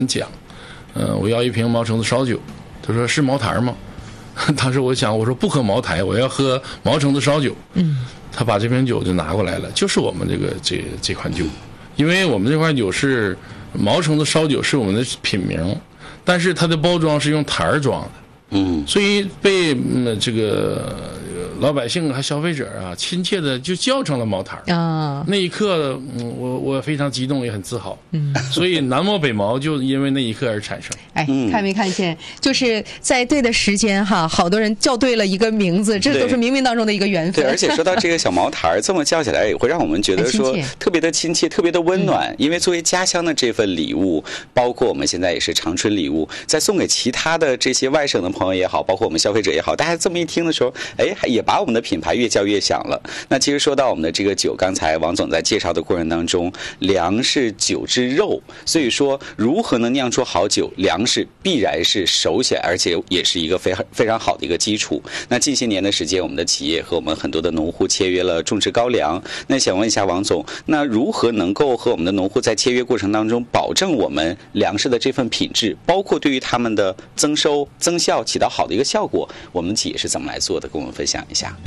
讲，我要一瓶毛橙子烧酒，他说是茅台吗？当时我说不喝茅台，我要喝毛橙子烧酒。他把这瓶酒就拿过来了，就是我们这款酒，因为我们这款酒是毛橙子烧酒是我们的品名，但是它的包装是用坛装的，所以被这个老百姓和消费者啊亲切的就叫成了茅台啊。那一刻，我非常激动，也很自豪。所以南毛北毛就因为那一刻而产生。 哎，看没看见？就是在对的时间哈，好多人叫对了一个名字，这都是冥冥当中的一个缘分。 对，而且说到这个小茅台，这么叫起来也会让我们觉得说特别的亲切，特别的温暖。因为作为家乡的这份礼物，包括我们现在也是长春礼物，在送给其他的这些外省的朋友也好，包括我们消费者也好，大家这么一听的时候，哎，也把我们的品牌越叫越响了。那其实说到我们的这个酒，刚才王总在介绍的过程当中，粮是酒之肉，所以说如何能酿出好酒，粮食必然是首选，而且也是一个非常好的一个基础。那近些年的时间，我们的企业和我们很多的农户签约了种植高粱。那想问一下王总，那如何能够和我们的农户在签约过程当中保证我们粮食的这份品质，包括对于他们的增收增效起到好的一个效果，我们企业是怎么来做的？跟我们分享一下。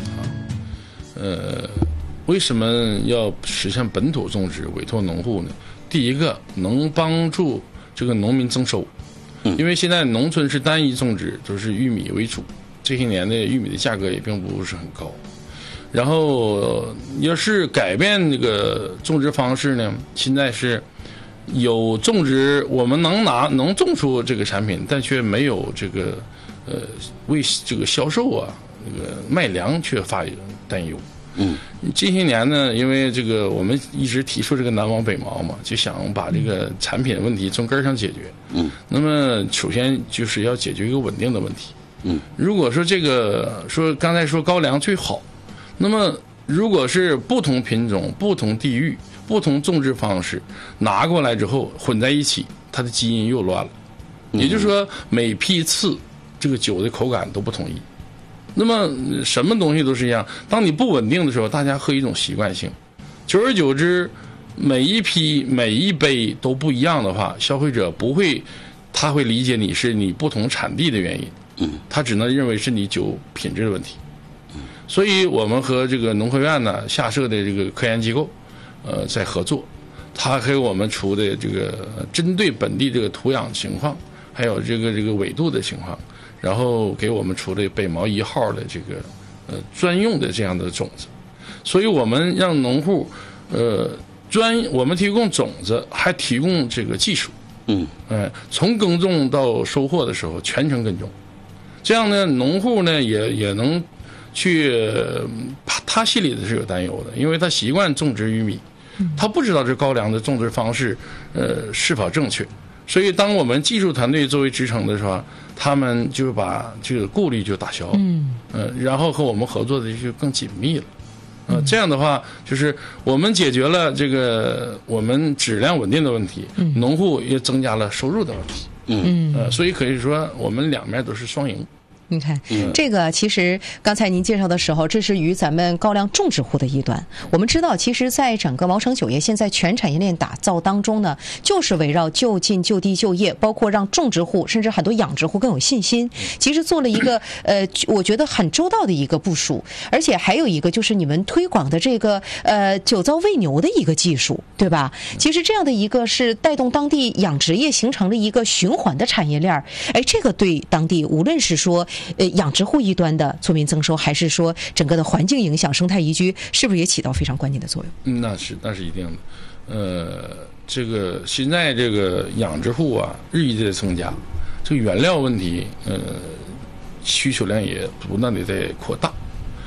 为什么要实现本土种植委托农户呢？第一个能帮助这个农民增收，因为现在农村是单一种植，都是玉米为主，这些年的玉米的价格也并不是很高。然后要是改变这个种植方式呢，现在是有种植，我们能种出这个产品，但却没有这个为这个销售啊那个卖粮却发担忧。近些年呢，因为这个我们一直提出这个南毛北毛嘛，就想把这个产品问题从根上解决。那么首先就是要解决一个稳定的问题。如果说刚才说高粱最好，那么如果是不同品种、不同地域、不同种植方式拿过来之后混在一起，它的基因又乱了。也就是说，每批次这个酒的口感都不统一。那么什么东西都是一样，当你不稳定的时候，大家喝一种习惯性，久而久之，每一批每一杯都不一样的话，消费者他会理解你是你不同产地的原因，他只能认为是你酒品质的问题。所以我们和这个农科院呢下设的这个科研机构在合作，他给我们出的这个针对本地这个土壤情况，还有这个纬度的情况，然后给我们出了北毛1号的这个专用的这样的种子。所以我们让农户我们提供种子，还提供这个技术。从耕种到收获的时候全程跟踪，这样呢农户呢也能去，他心里是有担忧的，因为他习惯种植玉米，他不知道这高粱的种植方式是否正确。所以当我们技术团队作为支撑的时候，他们就把这个顾虑就打消了，然后和我们合作的就更紧密了。这样的话，就是我们解决了这个我们质量稳定的问题，农户也增加了收入的问题。所以可以说我们两面都是双赢。 你看，这个其实刚才您介绍的时候，这是于咱们高粱种植户的一端。我们知道，其实在整个毛橙酒业现在全产业链打造当中呢，就是围绕就近就地就业，包括让种植户甚至很多养殖户更有信心。其实做了一个我觉得很周到的一个部署，而且还有一个就是你们推广的这个酒糟喂牛的一个技术，对吧？其实这样的一个是带动当地养殖业形成了一个循环的产业链。哎，这个对当地无论是说养殖户一端的村民增收，还是说整个的环境影响、生态宜居，是不是也起到非常关键的作用？ 那是一定的。这个现在这个养殖户啊，日益的增加，这个原料问题，需求量也不断的在扩大。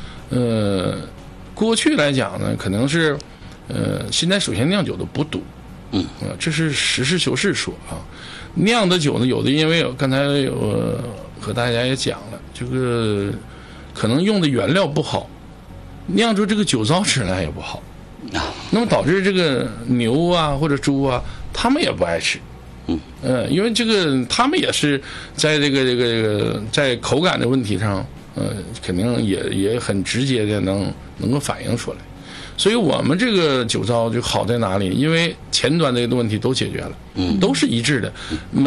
过去来讲呢，可能是现在首先酿酒的不多，这是实事求是说啊，酿的酒呢，有的因为刚才和大家也讲了，这个可能用的原料不好，酿出这个酒糟质量也不好，那么导致这个牛啊或者猪啊，他们也不爱吃。因为这个他们也是在这个在口感的问题上，肯定也很直接的能够反映出来。 所以我们这个酒糟就好在哪里？因为前端这个问题都解决了，都是一致的。